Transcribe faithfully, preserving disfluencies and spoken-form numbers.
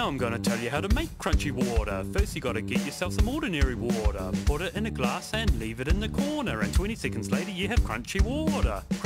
Now I'm gonna tell you how to make crunchy water. First you gotta get yourself some ordinary water. Put it in a glass and leave it in the corner, and twenty seconds later you have crunchy water.